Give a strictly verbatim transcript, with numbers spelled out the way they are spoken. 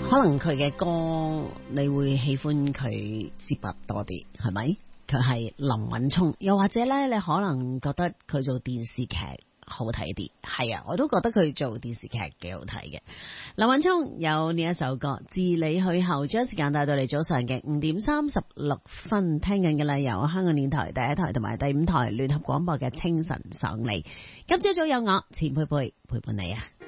可能佢嘅歌你會喜歡佢接筆多啲，係咪？佢係林允聰，又或者咧，你可能覺得佢做電視劇好睇啲，係啊，我都覺得佢做電視劇幾好睇嘅。林允聰有呢一首歌《自你去後》，將時間帶到嚟早上嘅五點三十六分，聽緊嘅啦，由香港電台第一台同埋第五台聯合廣播嘅清晨爽利。今朝早有我錢佩佩陪伴你啊！